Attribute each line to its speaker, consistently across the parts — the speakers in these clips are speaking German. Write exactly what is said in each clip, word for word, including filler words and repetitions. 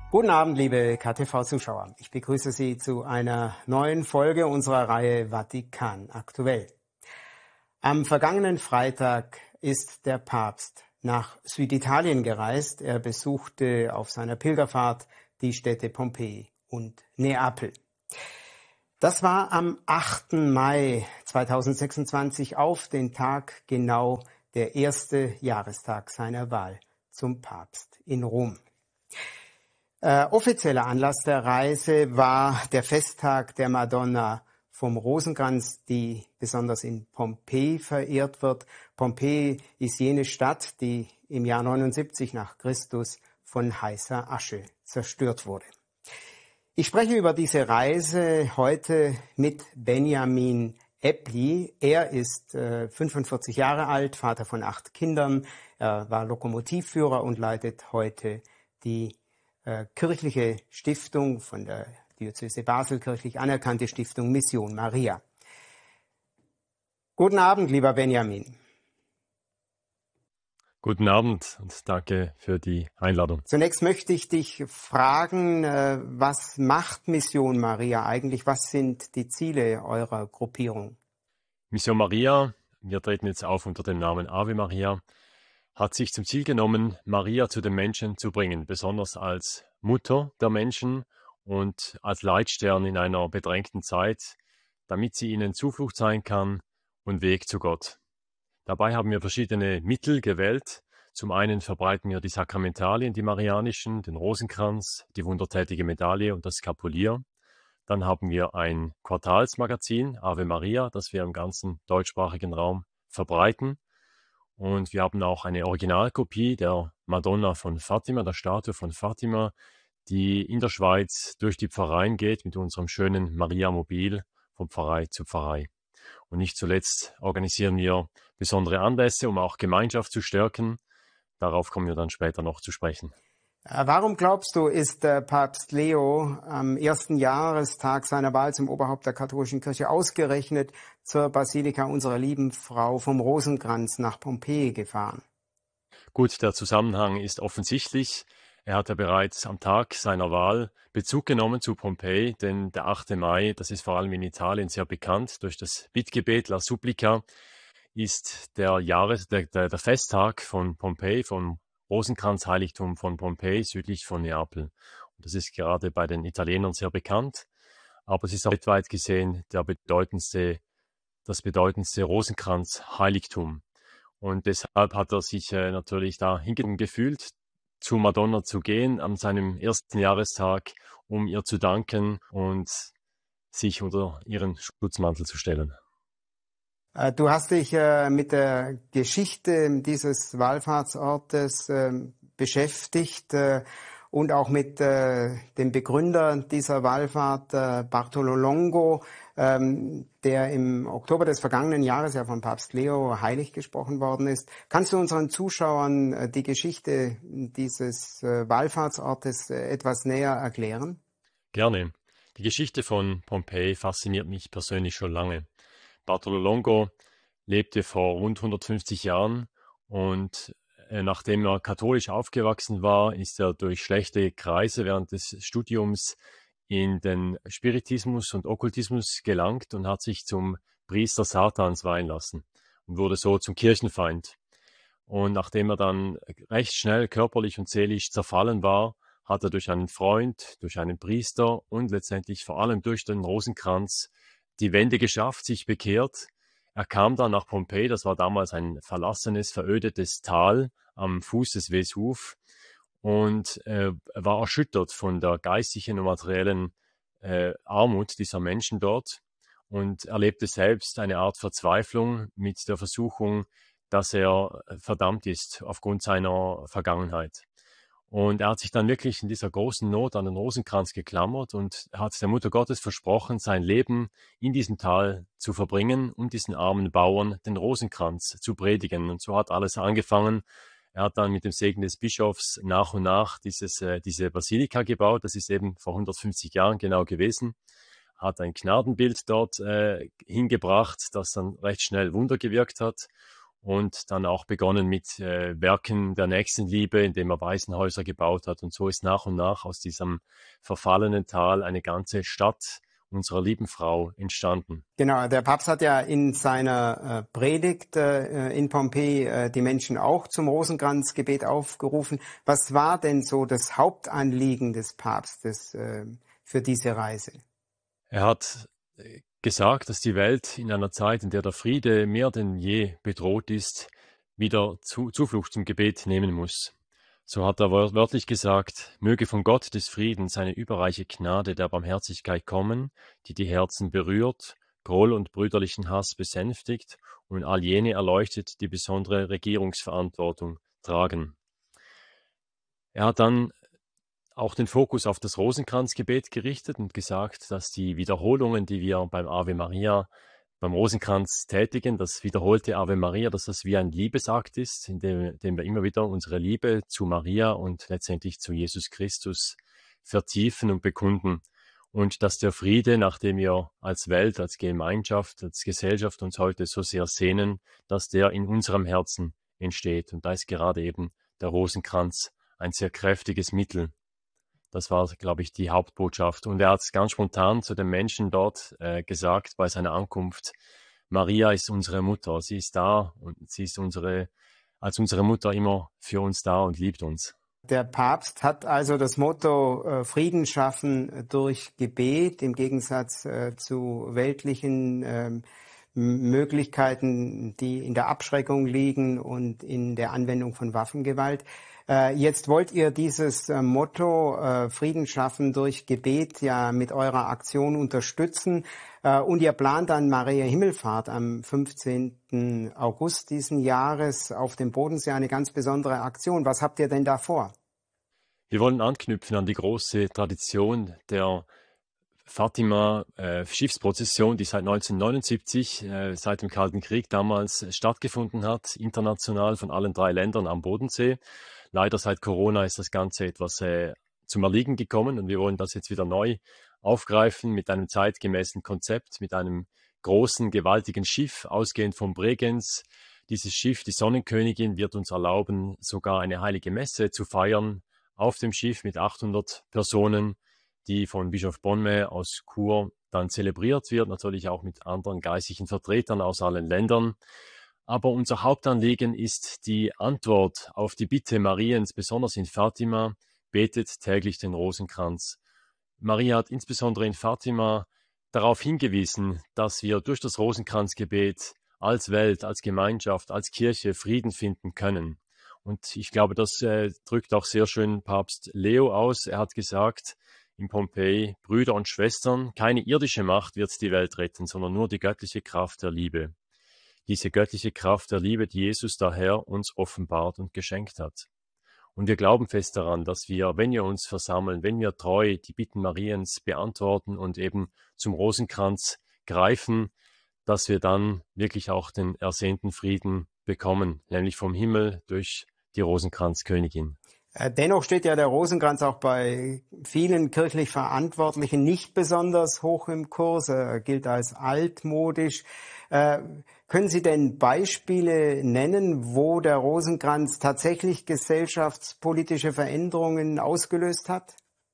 Speaker 1: Guten Abend, liebe K T V-Zuschauer. Ich begrüße Sie zu einer neuen Folge unserer Reihe Vatikan aktuell. Am vergangenen Freitag ist der Papst nach Süditalien gereist. Er besuchte auf seiner Pilgerfahrt die Städte Pompeji und Neapel. Das war am achten Mai zweitausendsechsundzwanzig, auf den Tag genau der erste Jahrestag seiner Wahl zum Papst in Rom. Äh, offizieller Anlass der Reise war der Festtag der Madonna vom Rosenkranz, die besonders in Pompeji verehrt wird. Pompeji ist jene Stadt, die im Jahr neunundsiebzig nach Christus von heißer Asche zerstört wurde. Ich spreche über diese Reise heute mit Benjamin Eppli. Er ist äh, fünfundvierzig Jahre alt, Vater von acht Kindern. Er war Lokomotivführer und leitet heute die äh, kirchliche Stiftung von der Diözese Basel, kirchlich anerkannte Stiftung Mission Maria. Guten Abend, lieber Benjamin.
Speaker 2: Guten Abend und danke für die Einladung.
Speaker 1: Zunächst möchte ich dich fragen, äh, was macht Mission Maria eigentlich? Was sind die Ziele eurer Gruppierung?
Speaker 2: Mission Maria, wir treten jetzt auf unter dem Namen Ave Maria, hat sich zum Ziel genommen, Maria zu den Menschen zu bringen, besonders als Mutter der Menschen und als Leitstern in einer bedrängten Zeit, damit sie ihnen Zuflucht sein kann und Weg zu Gott. Dabei haben wir verschiedene Mittel gewählt. Zum einen verbreiten wir die Sakramentalien, die marianischen, den Rosenkranz, die wundertätige Medaille und das Skapulier. Dann haben wir ein Quartalsmagazin, Ave Maria, das wir im ganzen deutschsprachigen Raum verbreiten. Und wir haben auch eine Originalkopie der Madonna von Fatima, der Statue von Fatima, die in der Schweiz durch die Pfarreien geht mit unserem schönen Maria-Mobil von Pfarrei zu Pfarrei. Und nicht zuletzt organisieren wir besondere Anlässe, um auch Gemeinschaft zu stärken. Darauf kommen wir dann später noch zu sprechen.
Speaker 1: Warum glaubst du, ist der Papst Leo am ersten Jahrestag seiner Wahl zum Oberhaupt der katholischen Kirche ausgerechnet zur Basilika unserer lieben Frau vom Rosenkranz nach Pompeji gefahren?
Speaker 2: Gut, der Zusammenhang ist offensichtlich. Er hat ja bereits am Tag seiner Wahl Bezug genommen zu Pompeji, denn der achte Mai, das ist vor allem in Italien sehr bekannt, durch das Bittgebet La Supplica, ist der, Jahres-, der, der, der Festtag von Pompeji, vom Rosenkranzheiligtum von Pompeji, südlich von Neapel. Und das ist gerade bei den Italienern sehr bekannt, aber es ist auch weltweit gesehen der bedeutendste, das bedeutendste Rosenkranzheiligtum. Und deshalb hat er sich äh, natürlich da hingezogen gefühlt, zu Madonna zu gehen an seinem ersten Jahrestag, um ihr zu danken und sich unter ihren Schutzmantel zu stellen.
Speaker 1: Du hast dich äh, mit der Geschichte dieses Wallfahrtsortes äh, beschäftigt äh, und auch mit äh, dem Begründer dieser Wallfahrt, äh, Bartolo Longo, ähm, der im Oktober des vergangenen Jahres ja von Papst Leo heilig gesprochen worden ist. Kannst du unseren Zuschauern äh, die Geschichte dieses äh, Wallfahrtsortes äh, etwas näher erklären?
Speaker 2: Gerne. Die Geschichte von Pompeji fasziniert mich persönlich schon lange. Bartolo Longo lebte vor rund hundertfünfzig Jahren und äh, nachdem er katholisch aufgewachsen war, ist er durch schlechte Kreise während des Studiums in den Spiritismus und Okkultismus gelangt und hat sich zum Priester Satans weihen lassen und wurde so zum Kirchenfeind. Und nachdem er dann recht schnell körperlich und seelisch zerfallen war, hat er durch einen Freund, durch einen Priester und letztendlich vor allem durch den Rosenkranz die Wende geschafft, sich bekehrt. Er kam dann nach Pompeji, das war damals ein verlassenes, verödetes Tal am Fuß des Vesuv und äh, war erschüttert von der geistigen und materiellen äh, Armut dieser Menschen dort und erlebte selbst eine Art Verzweiflung mit der Versuchung, dass er verdammt ist aufgrund seiner Vergangenheit. Und er hat sich dann wirklich in dieser großen Not an den Rosenkranz geklammert und hat der Mutter Gottes versprochen, sein Leben in diesem Tal zu verbringen, um diesen armen Bauern den Rosenkranz zu predigen. Und so hat alles angefangen. Er hat dann mit dem Segen des Bischofs nach und nach dieses, äh, diese Basilika gebaut. Das ist eben vor hundertfünfzig Jahren genau gewesen. Hat ein Gnadenbild dort äh, hingebracht, das dann recht schnell Wunder gewirkt hat. und dann auch begonnen mit äh, Werken der Nächstenliebe, indem er Waisenhäuser gebaut hat. Und so ist nach und nach aus diesem verfallenen Tal eine ganze Stadt unserer lieben Frau entstanden.
Speaker 1: Genau, der Papst hat ja in seiner äh, Predigt äh, in Pompeji äh, die Menschen auch zum Rosenkranzgebet aufgerufen. Was war denn so das Hauptanliegen des Papstes äh, für diese Reise?
Speaker 2: Er hat äh, gesagt, dass die Welt in einer Zeit, in der der Friede mehr denn je bedroht ist, wieder zu, Zuflucht zum Gebet nehmen muss. So hat er wörtlich gesagt, möge von Gott des Friedens eine überreiche Gnade der Barmherzigkeit kommen, die die Herzen berührt, Groll und brüderlichen Hass besänftigt und all jene erleuchtet, die besondere Regierungsverantwortung tragen. Er hat dann auch den Fokus auf das Rosenkranzgebet gerichtet und gesagt, dass die Wiederholungen, die wir beim Ave Maria, beim Rosenkranz tätigen, das wiederholte Ave Maria, dass das wie ein Liebesakt ist, in dem, in dem wir immer wieder unsere Liebe zu Maria und letztendlich zu Jesus Christus vertiefen und bekunden. Und dass der Friede, nach dem wir als Welt, als Gemeinschaft, als Gesellschaft uns heute so sehr sehnen, dass der in unserem Herzen entsteht. Und da ist gerade eben der Rosenkranz ein sehr kräftiges Mittel. Das war, glaube ich, die Hauptbotschaft. Und er hat es ganz spontan zu den Menschen dort äh, gesagt bei seiner Ankunft. Maria ist unsere Mutter. Sie ist da und sie ist unsere, als unsere Mutter immer für uns da und liebt uns.
Speaker 1: Der Papst hat also das Motto äh, Frieden schaffen durch Gebet im Gegensatz äh, zu weltlichen äh, Möglichkeiten, die in der Abschreckung liegen und in der Anwendung von Waffengewalt. Äh, jetzt wollt ihr dieses äh, Motto äh, Frieden schaffen durch Gebet ja mit eurer Aktion unterstützen. Äh, und ihr plant dann Maria Himmelfahrt am fünfzehnten August diesen Jahres auf dem Bodensee, eine ganz besondere Aktion. Was habt ihr denn da vor?
Speaker 2: Wir wollen anknüpfen an die große Tradition der Fatima-Schiffsprozession, äh, die seit neunzehnhundertneunundsiebzig, äh, seit dem Kalten Krieg damals stattgefunden hat, international von allen drei Ländern am Bodensee. Leider seit Corona ist das Ganze etwas äh, zum Erliegen gekommen und wir wollen das jetzt wieder neu aufgreifen mit einem zeitgemäßen Konzept, mit einem großen, gewaltigen Schiff, ausgehend vom Bregenz. Dieses Schiff, die Sonnenkönigin, wird uns erlauben, sogar eine heilige Messe zu feiern auf dem Schiff mit achthundert Personen, die von Bischof Bonme aus Chur dann zelebriert wird, natürlich auch mit anderen geistlichen Vertretern aus allen Ländern. Aber unser Hauptanliegen ist die Antwort auf die Bitte Mariens, besonders in Fatima, betet täglich den Rosenkranz. Maria hat insbesondere in Fatima darauf hingewiesen, dass wir durch das Rosenkranzgebet als Welt, als Gemeinschaft, als Kirche Frieden finden können. Und ich glaube, das äh, drückt auch sehr schön Papst Leo aus. Er hat gesagt in Pompeji, Brüder und Schwestern, keine irdische Macht wird die Welt retten, sondern nur die göttliche Kraft der Liebe. Diese göttliche Kraft der Liebe, die Jesus daher uns offenbart und geschenkt hat. Und wir glauben fest daran, dass wir, wenn wir uns versammeln, wenn wir treu die Bitten Mariens beantworten und eben zum Rosenkranz greifen, dass wir dann wirklich auch den ersehnten Frieden bekommen, nämlich vom Himmel durch die Rosenkranzkönigin.
Speaker 1: Dennoch steht ja der Rosenkranz auch bei vielen kirchlich Verantwortlichen nicht besonders hoch im Kurs. Er gilt als altmodisch. Äh, können Sie denn Beispiele nennen, wo der Rosenkranz tatsächlich gesellschaftspolitische Veränderungen ausgelöst hat?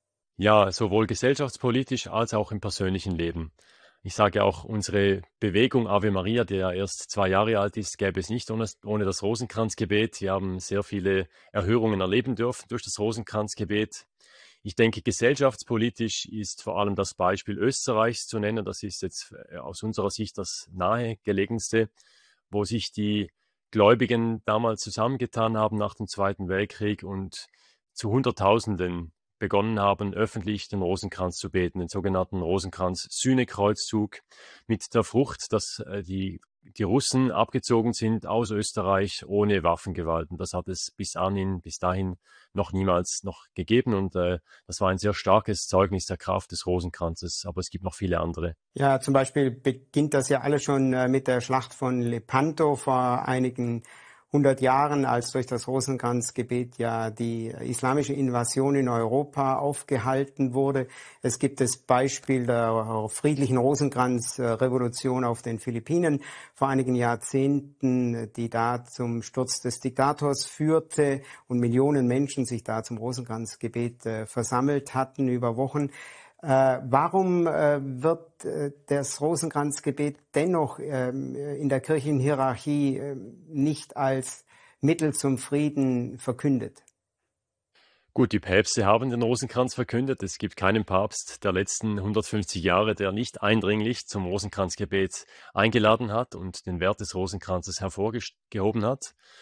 Speaker 2: Ja, sowohl gesellschaftspolitisch als auch im persönlichen Leben. Ich sage auch, unsere Bewegung Ave Maria, die ja erst zwei Jahre alt ist, gäbe es nicht ohne, ohne das Rosenkranzgebet. Wir haben sehr viele Erhörungen erleben dürfen durch das Rosenkranzgebet. Ich denke, gesellschaftspolitisch ist vor allem das Beispiel Österreichs zu nennen. Das ist jetzt aus unserer Sicht das nahegelegenste, wo sich die Gläubigen damals zusammengetan haben nach dem Zweiten Weltkrieg und zu Hunderttausenden begonnen haben, öffentlich den Rosenkranz zu beten, den sogenannten Rosenkranz-Sühnekreuzzug, mit der Frucht, dass äh, die, die Russen abgezogen sind aus Österreich ohne Waffengewalt. Und das hat es bis anhin, bis dahin noch niemals noch gegeben. Und äh, das war ein sehr starkes Zeugnis der Kraft des Rosenkranzes. Aber es gibt noch viele andere.
Speaker 1: Ja, zum Beispiel beginnt das ja alles schon äh, mit der Schlacht von Lepanto vor einigen hundert Jahren, als durch das Rosenkranzgebet ja die islamische Invasion in Europa aufgehalten wurde. Es gibt das Beispiel der friedlichen Rosenkranzrevolution auf den Philippinen vor einigen Jahrzehnten, die da zum Sturz des Diktators führte und Millionen Menschen sich da zum Rosenkranzgebet äh, versammelt hatten über Wochen. Äh, warum äh, wird äh, das Rosenkranzgebet dennoch ähm, in der Kirchenhierarchie äh, nicht als Mittel zum Frieden verkündet?
Speaker 2: Gut, die Päpste haben den Rosenkranz verkündet. Es gibt keinen Papst der letzten hundertfünfzig Jahre, der nicht eindringlich zum Rosenkranzgebet eingeladen hat und den Wert des Rosenkranzes hervorgehoben hat.